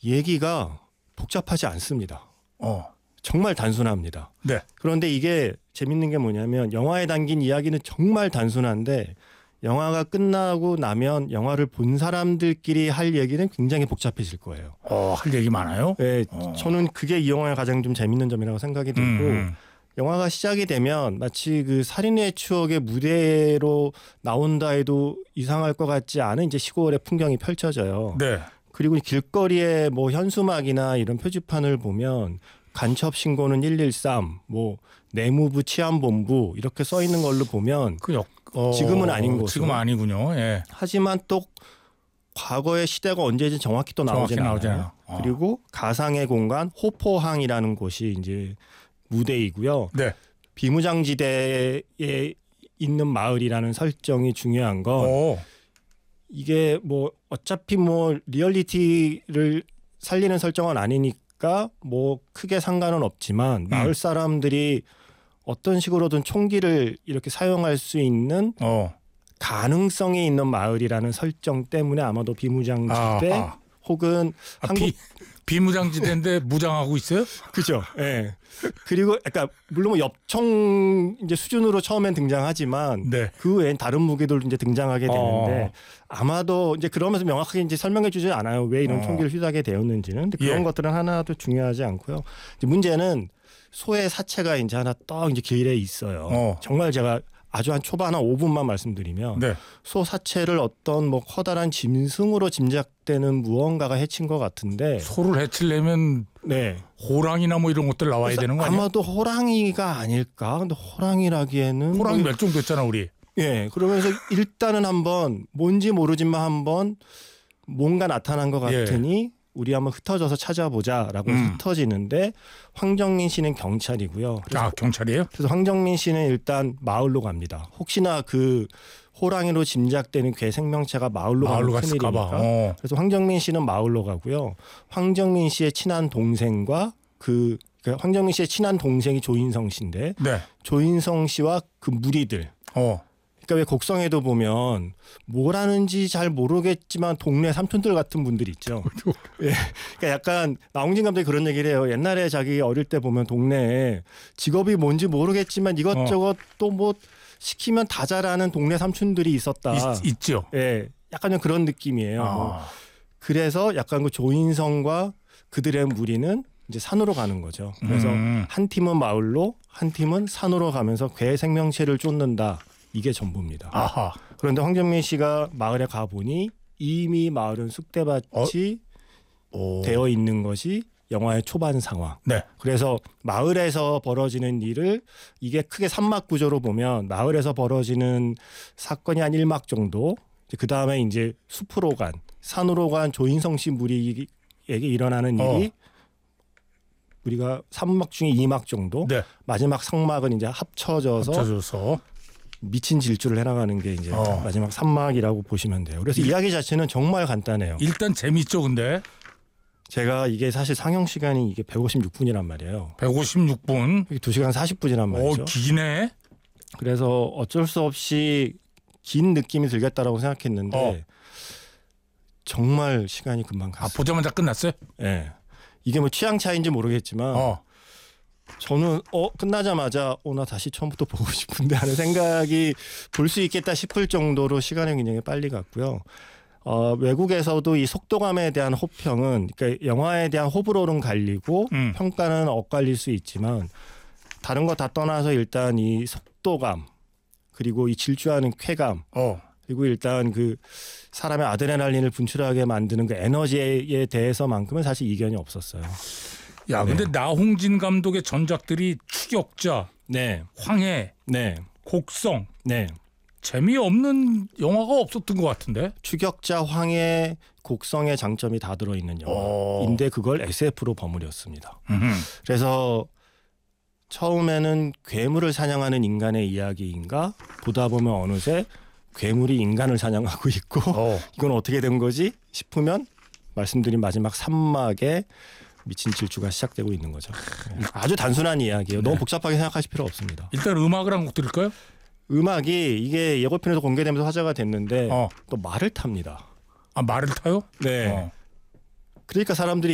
얘기가 복잡하지 않습니다. 어. 정말 단순합니다. 네. 그런데 이게 재밌는 게 뭐냐면 영화에 담긴 이야기는 정말 단순한데 영화가 끝나고 나면 영화를 본 사람들끼리 할 얘기는 굉장히 복잡해질 거예요. 할 얘기 많아요? 네, 저는 그게 이 영화의 가장 좀 재밌는 점이라고 생각이 들고 영화가 시작이 되면 마치 그 살인의 추억의 무대로 나온다 해도 이상할 것 같지 않은 이제 시골의 풍경이 펼쳐져요. 네. 그리고 길거리에 뭐 현수막이나 이런 표지판을 보면 간첩 신고는 113, 뭐 내무부 치안본부 이렇게 써 있는 걸로 보면 지금은 아닌 것으로. 지금은 아니군요. 예. 하지만 또 과거의 시대가 언제인지 정확히 또 나오지 않아요. 그리고 가상의 공간 호포항이라는 곳이 이제 무대이고요. 네. 비무장지대에 있는 마을이라는 설정이 중요한 건 이게 뭐 어차피 뭐 리얼리티를 살리는 설정은 아니니까 뭐 크게 상관은 없지만 마을 사람들이 어떤 식으로든 총기를 이렇게 사용할 수 있는 가능성이 있는 마을이라는 설정 때문에 아마도 비무장지대 혹은 한국 비무장지대인데 무장하고 있어요? 그죠. 예. 네. 그리고 그러니까 물론 뭐 엽총 이제 수준으로 처음엔 등장하지만 네. 그 외엔 다른 무기들도 이제 등장하게 되는데 아마도 이제 그러면서 명확하게 이제 설명해 주지 않아요. 왜 이런 총기를 휘두르게 되었는지는. 근데 그런 것들은 하나도 중요하지 않고요. 이제 문제는 소의 사체가 이제 하나 떡 이제 길에 있어요. 정말 제가 아주 한 초반 한 5분만 말씀드리면 소 사체를 어떤 뭐 커다란 짐승으로 짐작되는 무언가가 해친 것 같은데 소를 해치려면 호랑이나 뭐 이런 것들 나와야 되는 거 아니에요? 아마도 호랑이가 아닐까? 근데 호랑이라기에는 호랑이 멸종됐잖아 우리. 예. 그러면서 일단은 한번 뭔지 모르지만 한번 뭔가 나타난 것 같으니 우리 한번 흩어져서 찾아보자라고 흩어지는데 황정민 씨는 경찰이고요. 경찰이에요? 그래서 황정민 씨는 일단 마을로 갑니다. 혹시나 그 호랑이로 짐작되는 괴 생명체가 마을로 가는 큰일이니까. 그래서 황정민 씨는 마을로 가고요. 황정민 씨의 친한 동생과 황정민 씨의 친한 동생이 조인성 씨인데 조인성 씨와 그 무리들. 그러니까 왜 곡성에도 보면 뭘 하는지 잘 모르겠지만 동네 삼촌들 같은 분들 있죠. 예. 그러니까 약간 나홍진 감독이 그런 얘기를 해요. 옛날에 자기 어릴 때 보면 동네에 직업이 뭔지 모르겠지만 이것저것 또 뭐 시키면 다 잘하는 동네 삼촌들이 있었다. 있죠. 예. 약간 좀 그런 느낌이에요. 그래서 약간 그 조인성과 그들의 무리는 이제 산으로 가는 거죠. 그래서 한 팀은 마을로 한 팀은 산으로 가면서 괴 생명체를 쫓는다. 이게 전부입니다. 그런데 황정민 씨가 마을에 가보니 이미 마을은 쑥대밭이 되어 있는 것이 영화의 초반 상황. 그래서 마을에서 벌어지는 일을 이게 크게 3막 구조로 보면 마을에서 벌어지는 사건이 한 1막 정도. 그다음에 이제 숲으로 간 산으로 간 조인성 씨 무리에게 일어나는 일이 우리가 3막 중에 2막 정도. 마지막 상막은 이제 합쳐져서 미친 질주를 해나가는 게 이제 마지막 3막이라고 보시면 돼요. 그래서 이야기 자체는 정말 간단해요. 일단 재밌죠, 근데 제가 이게 사실 상영 시간이 이게 156분이란 말이에요. 156분. 2시간 40분이란 말이죠. 기네. 그래서 어쩔 수 없이 긴 느낌이 들겠다라고 생각했는데 정말 시간이 금방 갔어요. 보자마자 끝났어요? 네. 이게 뭐 취향 차이인지 모르겠지만 저는 끝나자마자 나 다시 처음부터 보고 싶은데 하는 생각이 볼 수 있겠다 싶을 정도로 시간이 굉장히 빨리 갔고요. 외국에서도 이 속도감에 대한 호평은 그러니까 영화에 대한 호불호는 갈리고 평가는 엇갈릴 수 있지만 다른 거 다 떠나서 일단 이 속도감 그리고 이 질주하는 쾌감 그리고 일단 그 사람의 아드레날린을 분출하게 만드는 그 에너지에 대해서만큼은 사실 이견이 없었어요. 근데 나홍진 감독의 전작들이 추격자, 황해, 곡성, 재미없는 영화가 없었던 것 같은데. 추격자, 황해, 곡성의 장점이 다 들어있는 영화인데 그걸 SF로 버무렸습니다. 그래서 처음에는 괴물을 사냥하는 인간의 이야기인가 보다 보면 어느새 괴물이 인간을 사냥하고 있고 이건 어떻게 된 거지 싶으면 말씀드린 마지막 3막에 미친 질주가 시작되고 있는 거죠. 아주 단순한 이야기예요. 너무 복잡하게 생각하실 필요 없습니다. 일단 음악을 한 곡 들을까요? 음악이 이게 예고편에도 공개되면서 화제가 됐는데 또 말을 탑니다. 말을 타요? 네. 그러니까 사람들이